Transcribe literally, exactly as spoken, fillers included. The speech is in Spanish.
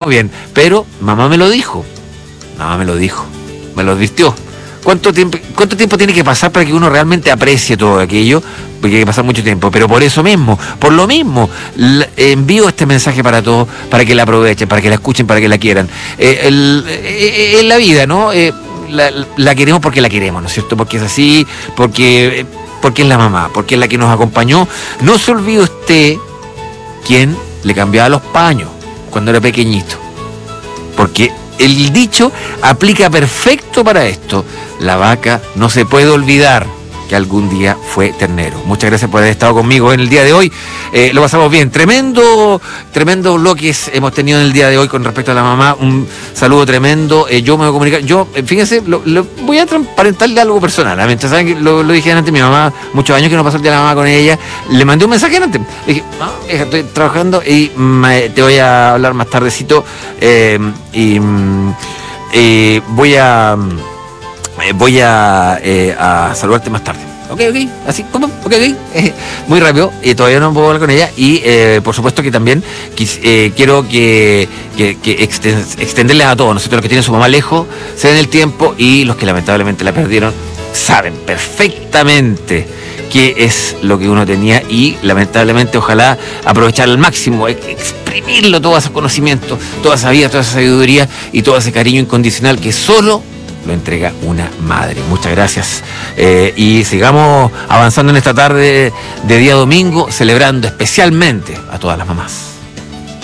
bien, pero mamá me lo dijo, mamá me lo dijo, me lo advirtió. ¿Cuánto tiempo, ¿Cuánto tiempo tiene que pasar para que uno realmente aprecie todo aquello? Porque hay que pasar mucho tiempo, pero por eso mismo, por lo mismo, la, envío este mensaje para todos, para que la aprovechen, para que la escuchen, para que la quieran. Eh, el, eh, en la vida, ¿no? Eh, la, la queremos porque la queremos, ¿no es cierto? Porque es así, porque, porque es la mamá, porque es la que nos acompañó. No se olvide usted quién le cambiaba los paños cuando era pequeñito, porque el dicho aplica perfecto para esto. La vaca no se puede olvidar que algún día fue ternero. Muchas gracias por haber estado conmigo en el día de hoy. Eh, lo pasamos bien. Tremendo, tremendo bloques hemos tenido en el día de hoy con respecto a la mamá. Un saludo tremendo. Eh, yo me voy a comunicar. Yo, eh, fíjense, lo, lo, voy a transparentarle algo personal. ¿eh? Saben que lo, lo dije antes, mi mamá, muchos años que no pasó el día de la mamá con ella. Le mandé un mensaje antes. Le dije, no, estoy trabajando y me, te voy a hablar más tardecito. Eh, y eh, voy a... voy a, eh, a saludarte más tarde. Ok, ok, así, ¿cómo? Ok, ok. Eh, muy rápido, y eh, todavía no puedo hablar con ella. Y eh, por supuesto que también quis, eh, quiero que, que, que extend, extenderles a todos, ¿no es cierto? Los que tienen su mamá lejos, se den el tiempo, y los que lamentablemente la perdieron, saben perfectamente qué es lo que uno tenía, y lamentablemente ojalá aprovechar al máximo, exprimirlo, todo ese conocimiento, toda esa vida, toda esa sabiduría y todo ese cariño incondicional que solo lo entrega una madre. Muchas gracias. Eh, y sigamos avanzando en esta tarde de día domingo, celebrando especialmente a todas las mamás.